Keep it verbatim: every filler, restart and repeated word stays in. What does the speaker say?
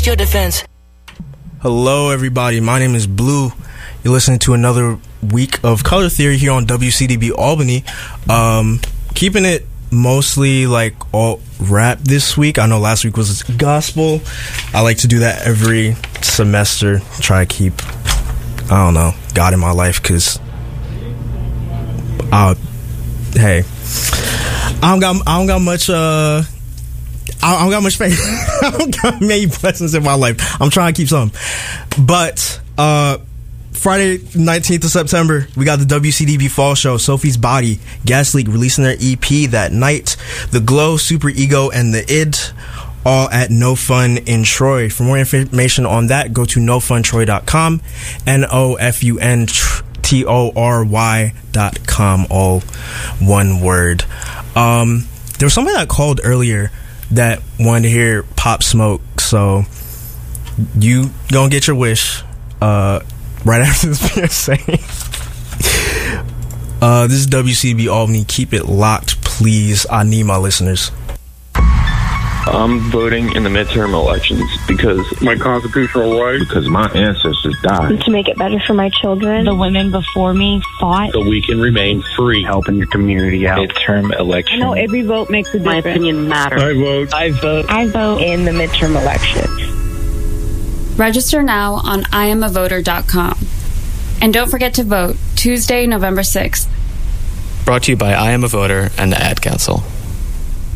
your defense. Hello, everybody. My name is Blue. You're listening to another week of Color Theory here on W C D B Albany. Um, keeping it mostly like all rap this week. I know last week was gospel. I like to do that every semester. Try to keep, I don't know, God in my life, because, uh, hey, I don't got, I don't got much, uh, I don't got much faith. I don't got many blessings in my life. I'm trying to keep some. But, uh, Friday, nineteenth of September, we got the W C D B Fall Show. Sophie's Body, Gas Leak releasing their E P that night. The Glow, Super Ego, and The Id, all at No Fun in Troy. For more information on that, go to no fun troy dot com. N O F U N T O R Y dot com, all one word. Um, there was somebody that called earlier that wanted to hear Pop Smoke, so you gonna get your wish. Uh, right after this P S A. uh, this is W C B Albany. Keep it locked, please. I need my listeners. I'm voting in the midterm elections because my constitutional right, because my ancestors died, to make it better for my children. The women before me fought so we can remain free. Helping your community out. Midterm election. I know every vote makes a difference. My opinion matters. I vote. I vote. I vote in the midterm elections. Register now on I am a voter dot com. And don't forget to vote Tuesday, November sixth. Brought to you by I Am a Voter and the Ad Council.